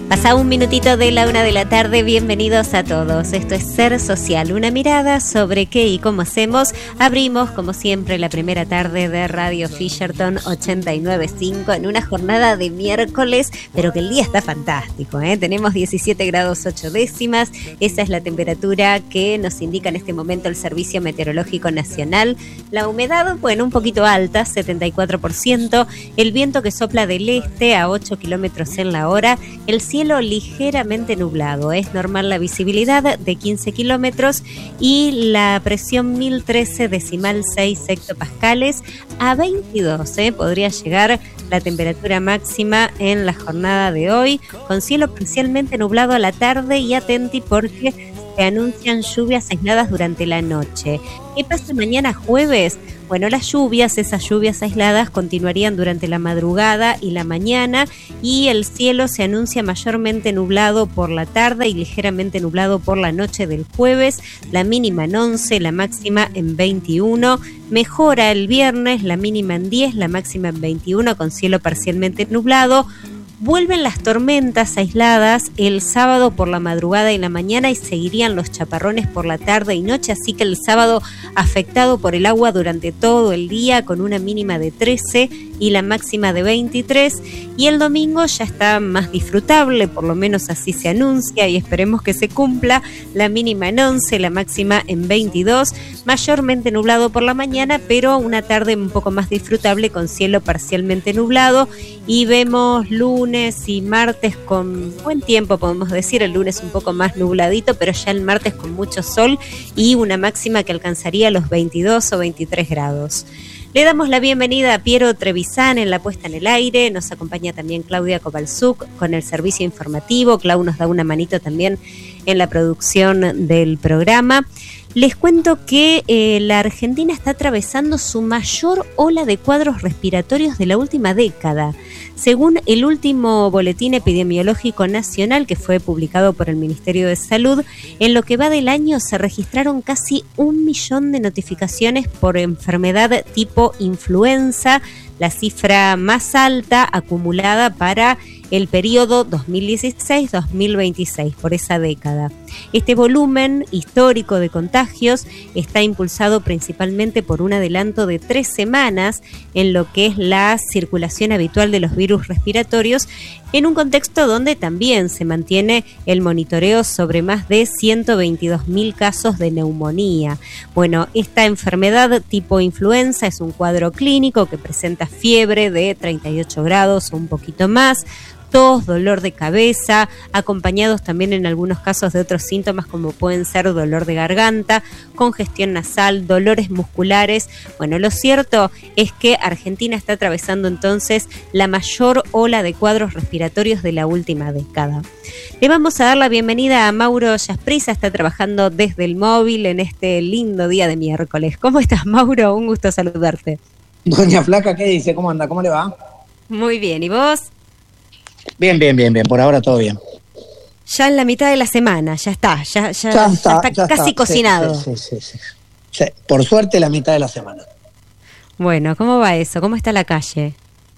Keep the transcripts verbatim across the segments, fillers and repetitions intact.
Pasa un minutito de la una de la tarde, bienvenidos a todos. Esto es Ser Social, una mirada sobre qué y cómo hacemos. Abrimos, como siempre, la primera tarde de Radio Fisherton ochenta y nueve punto cinco en una jornada de miércoles, pero que el día está fantástico, ¿eh? Tenemos diecisiete grados ocho décimas, esa es la temperatura que nos indica en este momento el Servicio Meteorológico Nacional. La humedad, bueno, un poquito alta, setenta y cuatro por ciento, el viento que sopla del este a ocho kilómetros en la hora, el cielo ligeramente nublado, es normal la visibilidad de quince kilómetros y la presión mil trece decimal seis hectopascales. A veintidós ¿eh? podría llegar la temperatura máxima en la jornada de hoy, con cielo parcialmente nublado a la tarde y atenti porque se anuncian lluvias aisladas durante la noche. ¿Qué pasa mañana jueves? Bueno, las lluvias, esas lluvias aisladas continuarían durante la madrugada y la mañana y el cielo se anuncia mayormente nublado por la tarde y ligeramente nublado por la noche del jueves, la mínima en once, la máxima en veintiuno, mejora el viernes, la mínima en diez, la máxima en veintiuno con cielo parcialmente nublado. Vuelven las tormentas aisladas el sábado por la madrugada y la mañana y seguirían los chaparrones por la tarde y noche, así que el sábado afectado por el agua durante todo el día con una mínima de trece y la máxima de veintitrés, y el domingo ya está más disfrutable, por lo menos así se anuncia y esperemos que se cumpla, la mínima en once, la máxima en veintidós, mayormente nublado por la mañana, pero una tarde un poco más disfrutable con cielo parcialmente nublado, y vemos lunes y martes con buen tiempo, podemos decir, el lunes un poco más nubladito, pero ya el martes con mucho sol y una máxima que alcanzaría los veintidós o veintitrés grados. Le damos la bienvenida a Piero Trevisan en la puesta en el aire, nos acompaña también Claudia Kovalchuk con el servicio informativo, Clau nos da una manito también en la producción del programa. Les cuento que eh, la Argentina está atravesando su mayor ola de cuadros respiratorios de la última década. Según el último boletín epidemiológico nacional que fue publicado por el Ministerio de Salud, en lo que va del año se registraron casi un millón de notificaciones por enfermedad tipo influenza, la cifra más alta acumulada para el periodo dos mil dieciséis a dos mil veintiséis, por esa década. Este volumen histórico de contagios está impulsado principalmente por un adelanto de tres semanas en lo que es la circulación habitual de los virus respiratorios, en un contexto donde también se mantiene el monitoreo sobre más de ciento veintidós mil casos de neumonía. Bueno, esta enfermedad tipo influenza es un cuadro clínico que presenta fiebre de treinta y ocho grados o un poquito más, tos, dolor de cabeza, acompañados también en algunos casos de otros síntomas como pueden ser dolor de garganta, congestión nasal, dolores musculares. Bueno, lo cierto es que Argentina está atravesando entonces la mayor ola de cuadros respiratorios de la última década. Le vamos a dar la bienvenida a Mauro Yasprisa, está trabajando desde el móvil en este lindo día de miércoles. ¿Cómo estás, Mauro? Un gusto saludarte. Doña Flaca, ¿qué dice? ¿Cómo anda? ¿Cómo le va? Muy bien, ¿y vos? Bien, bien, bien, bien. Por ahora todo bien. Ya en la mitad de la semana, ya está, ya, ya, ya está, ya está ya casi está. cocinado. Sí, sí, sí, sí, sí. Por suerte la mitad de la semana. Bueno, ¿cómo va eso? ¿Cómo está la calle?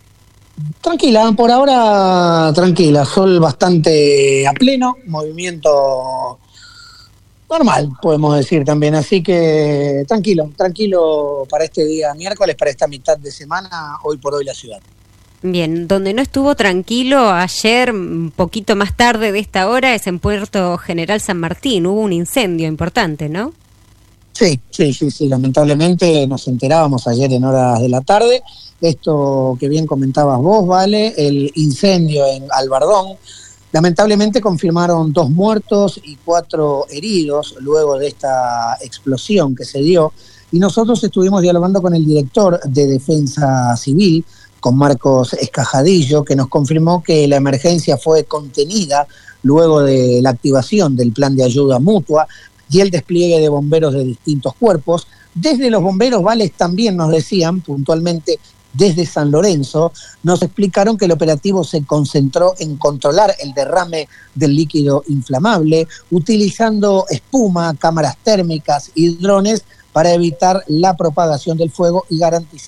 Tranquila, por ahora tranquila. Sol bastante a pleno, movimiento normal, podemos decir también. Así que tranquilo, tranquilo para este día miércoles, para esta mitad de semana, hoy por hoy la ciudad. Bien, donde no estuvo tranquilo ayer, un poquito más tarde de esta hora, es en Puerto General San Martín. Hubo un incendio importante, ¿no? Sí, sí, sí, sí. Lamentablemente nos enterábamos ayer en horas de la tarde. Esto que bien comentabas vos, Vale, el incendio en Albardón. Lamentablemente confirmaron dos muertos y cuatro heridos luego de esta explosión que se dio. Y nosotros estuvimos dialogando con el director de Defensa Civil, con Marcos Escajadillo, que nos confirmó que la emergencia fue contenida luego de la activación del plan de ayuda mutua y el despliegue de bomberos de distintos cuerpos. Desde los bomberos, Vales, también nos decían puntualmente desde San Lorenzo, nos explicaron que el operativo se concentró en controlar el derrame del líquido inflamable, utilizando espuma, cámaras térmicas y drones para evitar la propagación del fuego y garantizar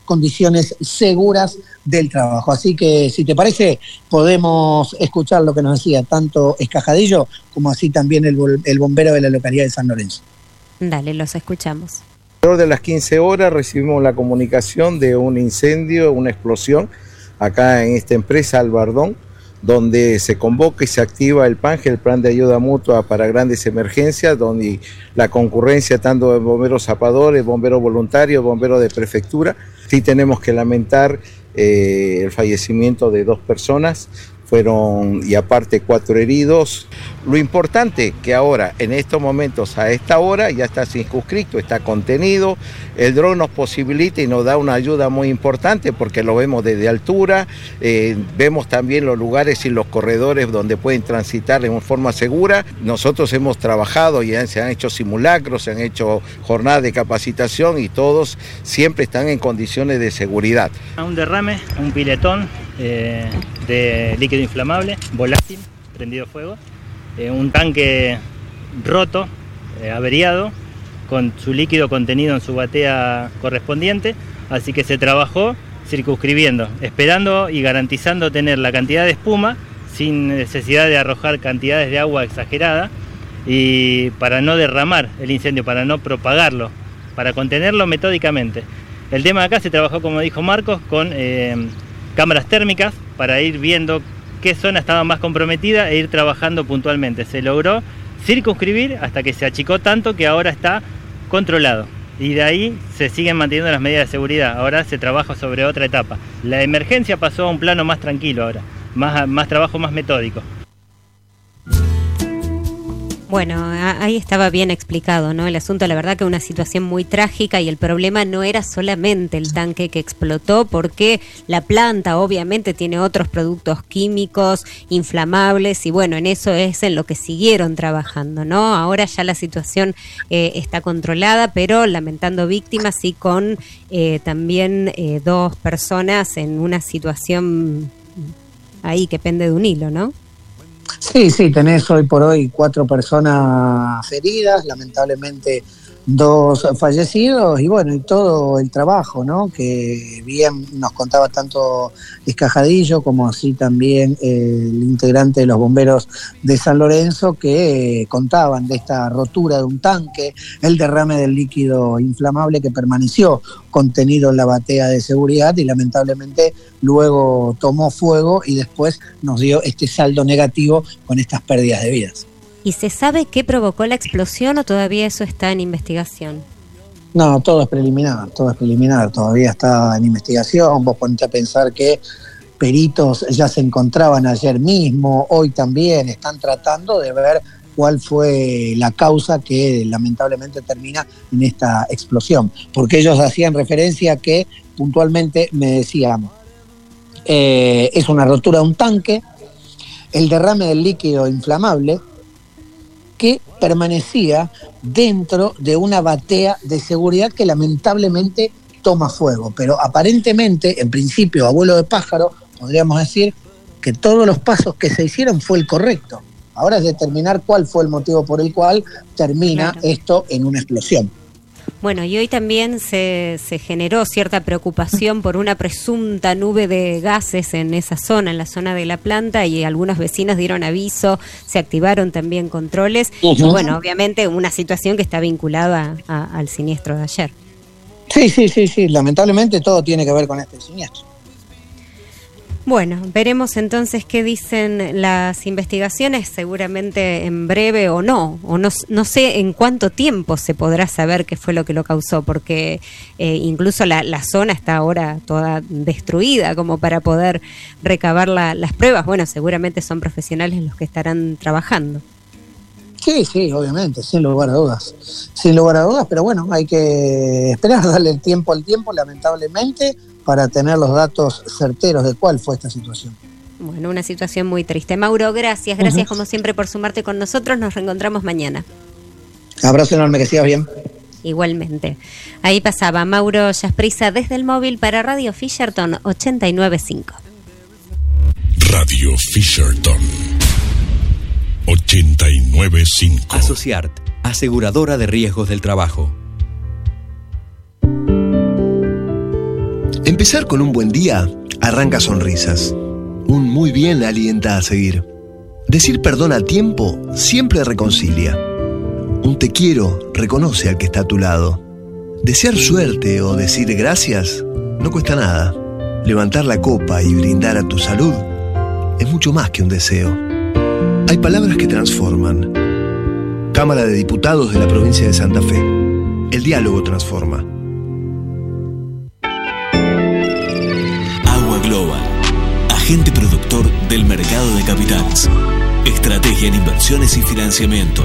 condiciones seguras del trabajo. Así que, si te parece, podemos escuchar lo que nos decía tanto Escajadillo como así también el, el bombero de la localidad de San Lorenzo. Dale, los escuchamos. Alrededor de las quince horas recibimos la comunicación de un incendio, una explosión acá en esta empresa Albardón, donde se convoca y se activa el PANGE, el Plan de Ayuda Mutua para Grandes Emergencias, donde la concurrencia tanto de bomberos zapadores, bomberos voluntarios, bomberos de prefectura. Sí tenemos que lamentar eh, el fallecimiento de dos personas, fueron y aparte cuatro heridos. Lo importante que ahora, en estos momentos, a esta hora, ya está circunscrito, está contenido. El dron nos posibilita y nos da una ayuda muy importante porque lo vemos desde altura, eh, vemos también los lugares y los corredores donde pueden transitar en forma segura. Nosotros hemos trabajado y se han hecho simulacros, se han hecho jornadas de capacitación y todos siempre están en condiciones de seguridad. Un derrame, un piletón eh, de líquido inflamable, volátil, prendido fuego, eh, un tanque roto, eh, averiado, con su líquido contenido en su batea correspondiente, así que se trabajó circunscribiendo, esperando y garantizando tener la cantidad de espuma sin necesidad de arrojar cantidades de agua exagerada y para no derramar el incendio, para no propagarlo, para contenerlo metódicamente. El tema de acá se trabajó, como dijo Marcos, con eh, cámaras térmicas para ir viendo qué zona estaba más comprometida e ir trabajando puntualmente. Se logró circunscribir hasta que se achicó tanto que ahora está controlado. Y de ahí se siguen manteniendo las medidas de seguridad. Ahora se trabaja sobre otra etapa. La emergencia pasó a un plano más tranquilo ahora, más, más trabajo más metódico. Bueno, ahí estaba bien explicado, ¿no? El asunto, la verdad que una situación muy trágica y el problema no era solamente el tanque que explotó, porque la planta obviamente tiene otros productos químicos, inflamables y bueno, en eso es en lo que siguieron trabajando, ¿no? Ahora ya la situación eh, está controlada, pero lamentando víctimas y con eh, también eh, dos personas en una situación ahí que pende de un hilo, ¿no? Sí, sí, tenés hoy por hoy cuatro personas heridas, lamentablemente dos fallecidos y bueno, y todo el trabajo, ¿no? Que bien nos contaba tanto Escajadillo como así también el integrante de los bomberos de San Lorenzo que eh, contaban de esta rotura de un tanque, el derrame del líquido inflamable que permaneció contenido en la batea de seguridad y lamentablemente luego tomó fuego y después nos dio este saldo negativo con estas pérdidas de vidas. ¿Y se sabe qué provocó la explosión o todavía eso está en investigación? No, todo es preliminar, todo es preliminar, todavía está en investigación. Vos ponete a pensar que peritos ya se encontraban ayer mismo, hoy también están tratando de ver cuál fue la causa que lamentablemente termina en esta explosión. Porque ellos hacían referencia a que puntualmente me decían, eh, es una rotura de un tanque, el derrame del líquido inflamable, que permanecía dentro de una batea de seguridad que lamentablemente toma fuego. Pero aparentemente, en principio, abuelo de pájaro, podríamos decir que todos los pasos que se hicieron fue el correcto. Ahora es determinar cuál fue el motivo por el cual termina claro. esto en una explosión. Bueno, y hoy también se, se generó cierta preocupación por una presunta nube de gases en esa zona, en la zona de la planta, y algunos vecinos dieron aviso, se activaron también controles, uh-huh. y bueno, obviamente una situación que está vinculada a, al siniestro de ayer. Sí, sí, sí, sí, lamentablemente todo tiene que ver con este siniestro. Bueno, veremos entonces qué dicen las investigaciones, seguramente en breve o no, o no, no sé en cuánto tiempo se podrá saber qué fue lo que lo causó, porque eh, incluso la, la zona está ahora toda destruida como para poder recabar la, las pruebas. Bueno, seguramente son profesionales los que estarán trabajando. Sí, sí, obviamente, sin lugar a dudas, sin lugar a dudas, pero bueno, hay que esperar, darle el tiempo al tiempo, lamentablemente, para tener los datos certeros de cuál fue esta situación. Bueno, una situación muy triste. Mauro, gracias, gracias uh-huh. como siempre por sumarte con nosotros, nos reencontramos mañana. Abrazo enorme, que sigas bien. Igualmente. Ahí pasaba Mauro Yasprisa desde el móvil para Radio Fisherton ochenta y nueve punto cinco. Radio Fisherton ochenta y nueve punto cinco. Asociart, aseguradora de riesgos del trabajo. Empezar con un buen día arranca sonrisas. Un muy bien alienta a seguir. Decir perdón a tiempo siempre reconcilia. Un te quiero reconoce al que está a tu lado. Desear suerte o decir gracias no cuesta nada. Levantar la copa y brindar a tu salud es mucho más que un deseo. Hay palabras que transforman. Cámara de Diputados de la provincia de Santa Fe. El diálogo transforma. Agua Global, agente productor del mercado de capitales. Estrategia en inversiones y financiamiento.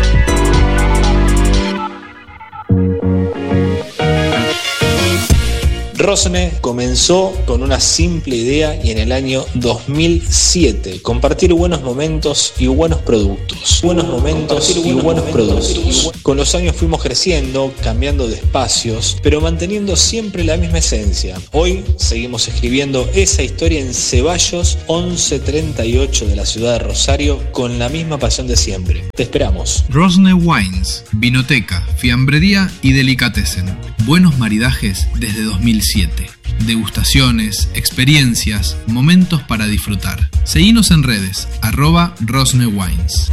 Rosne comenzó con una simple idea y en el año dos mil siete, compartir buenos momentos y buenos productos. Buenos momentos y buenos, buenos productos. Con los años fuimos creciendo, cambiando de espacios, pero manteniendo siempre la misma esencia. Hoy seguimos escribiendo esa historia en Ceballos once treinta y ocho de la ciudad de Rosario con la misma pasión de siempre. Te esperamos. Rosne Wines, vinoteca, fiambrería y delicatessen. Buenos maridajes desde dos mil siete. Degustaciones, experiencias, momentos para disfrutar. Seguinos en redes, arroba Rosne Wines.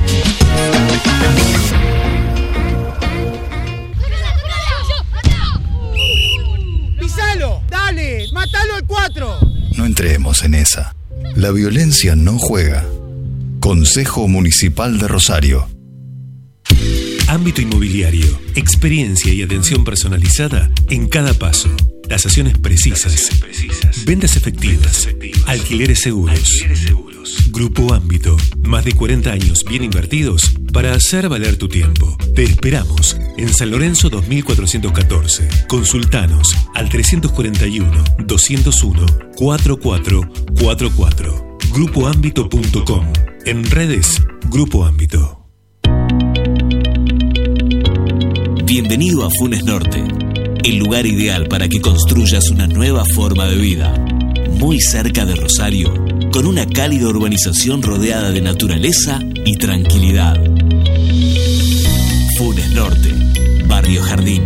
¡Pisalo! ¡Dale! ¡Mátalo al cuatro! No entremos en esa. La violencia no juega. Consejo Municipal de Rosario. Ámbito inmobiliario, experiencia y atención personalizada en cada paso. Tasaciones precisas, Tasaciones precisas. Ventas efectivas, efectivas. Alquileres seguros. Alquileres seguros. Grupo Ámbito, más de cuarenta años bien invertidos para hacer valer tu tiempo. Te esperamos en San Lorenzo dos mil cuatrocientos catorce. Consultanos al trescientos cuarenta y uno, doscientos uno, cuarenta y cuatro cuarenta y cuatro. grupo ámbito punto com. En redes, Grupo Ámbito. Bienvenido a Funes Norte, el lugar ideal para que construyas una nueva forma de vida. Muy cerca de Rosario, con una cálida urbanización rodeada de naturaleza y tranquilidad. Funes Norte, Barrio Jardín.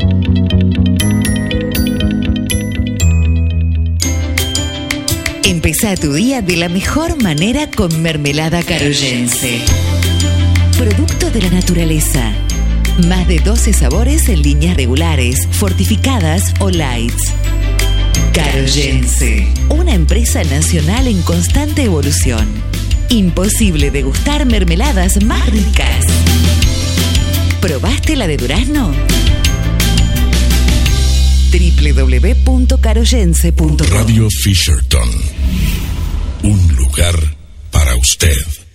Empezá tu día de la mejor manera con mermelada caroyense. Producto de la naturaleza. Más de doce sabores en líneas regulares, fortificadas o lights. Caroyense, una empresa nacional en constante evolución. Imposible degustar mermeladas más ricas. ¿Probaste la de durazno? doble u doble u doble u punto caroyense punto com. Radio Fisherton, un lugar para usted.